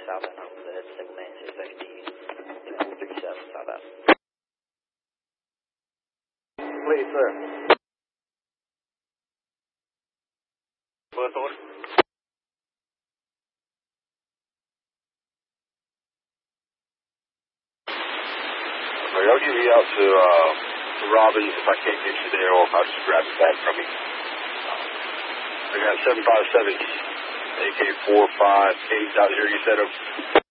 southbound Homestead, single man 6XD, 437, southbound. Please, sir. What order? I'll give you out to Robbins if I can't get you there, or I'll just grab it back from you. I got 757 AK-45 8 out here. You said